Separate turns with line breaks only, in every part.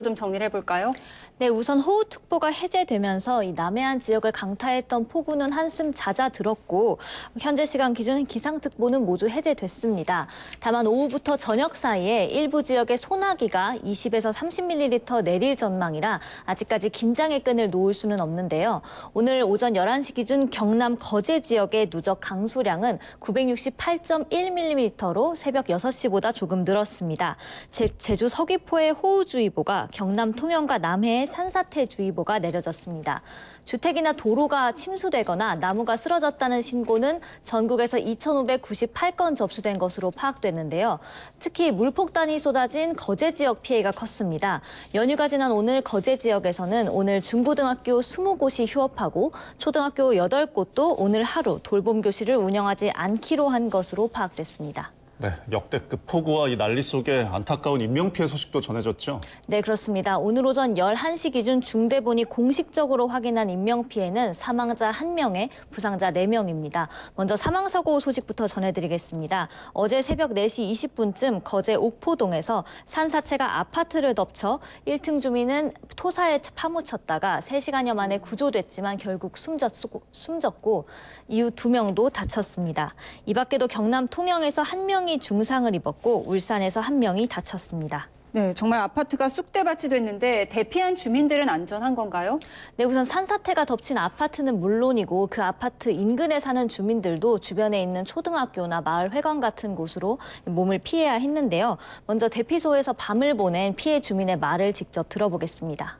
좀 정리를 해볼까요?
네, 우선 호우특보가 해제되면서 이 남해안 지역을 강타했던 폭우는 한층 잦아들었고 현재 시간 기준 기상특보는 모두 해제됐습니다. 다만 오후부터 저녁 사이에 일부 지역에 소나기가 20에서 30mm 내릴 전망이라 아직까지 긴장의 끈을 놓을 수는 없는데요. 오늘 오전 11시 기준 경남 거제 지역의 누적 강수량은 968.1mm로 새벽 6시보다 조금 늘었습니다. 제주 서귀포의 호우주의보가 경남 통영과 남해에 산사태주의보가 내려졌습니다. 주택이나 도로가 침수되거나 나무가 쓰러졌다는 신고는 전국에서 2,598건 접수된 것으로 파악됐는데요. 특히 물폭탄이 쏟아진 거제 지역 피해가 컸습니다. 연휴가 지난 오늘 거제 지역에서는 오늘 중고등학교 20곳이 휴업하고 초등학교 8곳도 오늘 하루 돌봄 교실을 운영하지 않기로 한 것으로 파악됐습니다.
네, 역대급 폭우와 이 난리 속에 안타까운 인명피해 소식도 전해졌죠?
네, 그렇습니다. 오늘 오전 11시 기준 중대본이 공식적으로 확인한 인명피해는 사망자 1명에 부상자 4명입니다. 먼저 사망사고 소식부터 전해드리겠습니다. 어제 새벽 4시 20분쯤 거제 옥포동에서 산사체가 아파트를 덮쳐 1층 주민은 토사에 파묻혔다가 3시간여 만에 구조됐지만 결국 숨졌고 이후 2명도 다쳤습니다. 이 밖에도 경남 통영에서 1명이 중상을 입었고 울산에서 1명이 다쳤습니다.
네, 정말 아파트가 쑥대밭이 됐는데 대피한 주민들은 안전한 건가요?
네, 우선 산사태가 덮친 아파트는 물론이고 그 아파트 인근에 사는 주민들도 주변에 있는 초등학교나 마을 회관 같은 곳으로 몸을 피해야 했는데요. 먼저 대피소에서 밤을 보낸 피해 주민의 말을 직접 들어보겠습니다.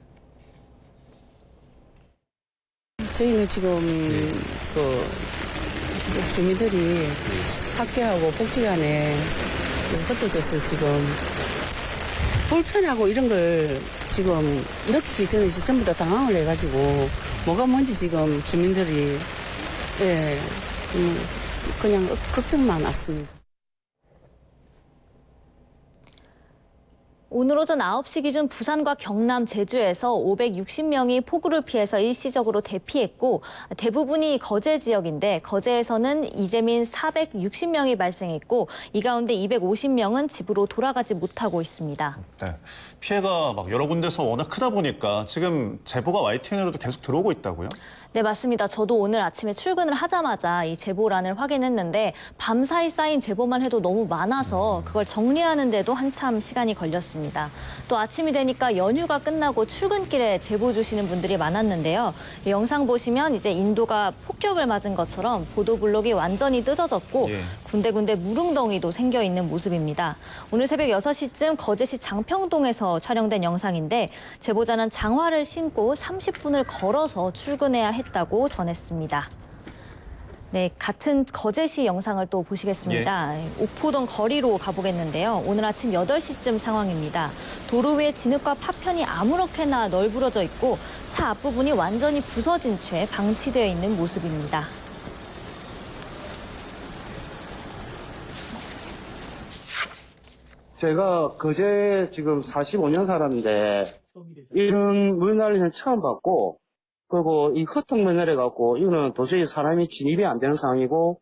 저희는 지금 주민들이 학교하고 복지관에 흩어져서 지금 불편하고 이런 걸 지금 느끼기 전에 전부 다 당황을 해가지고 뭐가 뭔지 지금 주민들이 그냥 걱정만 왔습니다.
오늘 오전 9시 기준 부산과 경남, 제주에서 560명이 폭우를 피해서 일시적으로 대피했고 대부분이 거제 지역인데 거제에서는 이재민 460명이 발생했고 이 가운데 250명은 집으로 돌아가지 못하고 있습니다.
네, 피해가 막 여러 군데서 워낙 크다 보니까 지금 제보가 YTN으로도 계속 들어오고 있다고요?
네, 맞습니다. 저도 오늘 아침에 출근을 하자마자 이 제보란을 확인했는데 밤사이 쌓인 제보만 해도 너무 많아서 그걸 정리하는데도 한참 시간이 걸렸습니다. 또 아침이 되니까 연휴가 끝나고 출근길에 제보 주시는 분들이 많았는데요. 이 영상 보시면 이제 인도가 폭격을 맞은 것처럼 보도블록이 완전히 뜯어졌고 군데군데 물웅덩이도 생겨 있는 모습입니다. 오늘 새벽 6시쯤 거제시 장평동에서 촬영된 영상인데 제보자는 장화를 신고 30분을 걸어서 출근해야 했다고 전했습니다. 네, 같은 거제시 영상을 또 보시겠습니다. 옥포동 거리로 가보겠는데요. 오늘 아침 8시쯤 상황입니다. 도로 위에 진흙과 파편이 아무렇게나 널브러져 있고 차 앞부분이 완전히 부서진 채 방치되어 있는 모습입니다.
제가 거제 지금 45년 살았는데 이런 물난리는 처음 봤고 그리고 이 흙탕물 내려갖고 이거는 도저히 사람이 진입이 안 되는 상황이고.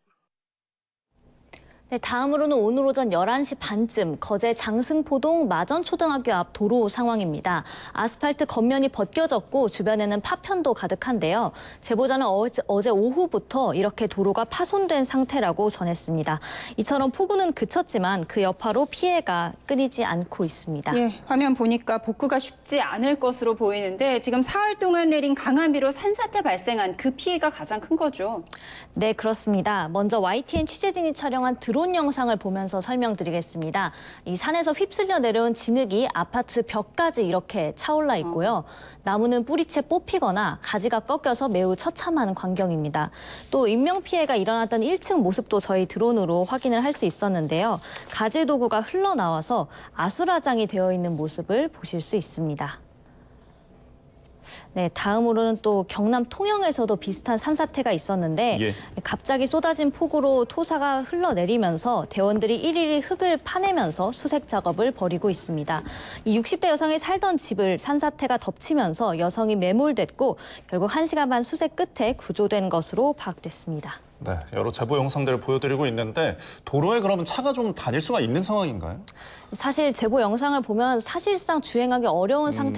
네, 다음으로는 오늘 오전 11시 반쯤 거제 장승포동 마전초등학교 앞 도로 상황입니다. 아스팔트 겉면이 벗겨졌고 주변에는 파편도 가득한데요. 제보자는 어제 오후부터 이렇게 도로가 파손된 상태라고 전했습니다. 이처럼 폭우는 그쳤지만 그 여파로 피해가 끊이지 않고 있습니다.
예, 화면 보니까 복구가 쉽지 않을 것으로 보이는데 지금 사흘 동안 내린 강한 비로 산사태 발생한 그 피해가 가장 큰 거죠.
네, 그렇습니다. 먼저 YTN 취재진이 촬영한 드론 영상을 보면서 설명드리겠습니다. 이 산에서 휩쓸려 내려온 진흙이 아파트 벽까지 이렇게 차올라 있고요. 나무는 뿌리채 뽑히거나 가지가 꺾여서 매우 처참한 광경입니다. 또 인명피해가 일어났던 1층 모습도 저희 드론으로 확인을 할 수 있었는데요. 가재 도구가 흘러나와서 아수라장이 되어 있는 모습을 보실 수 있습니다. 네, 다음으로는 또 경남 통영에서도 비슷한 산사태가 있었는데
예.
갑자기 쏟아진 폭우로 토사가 흘러내리면서 대원들이 일일이 흙을 파내면서 수색 작업을 벌이고 있습니다. 이 60대 여성이 살던 집을 산사태가 덮치면서 여성이 매몰됐고 결국 1시간 반 수색 끝에 구조된 것으로 파악됐습니다.
네, 여러 제보 영상들을 보여드리고 있는데 도로에 그러면 차가 좀 다닐 수가 있는 상황인가요?
사실 제보 영상을 보면 사실상 주행하기 어려운 상태